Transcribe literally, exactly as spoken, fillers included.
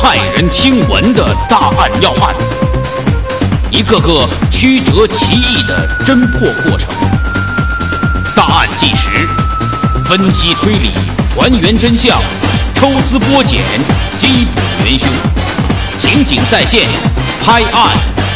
骇人听闻的大案要案，一个个曲折奇异的侦破过程。大案纪实，分析推理，还原真相，抽丝剥茧，缉捕元凶。情景再现，拍案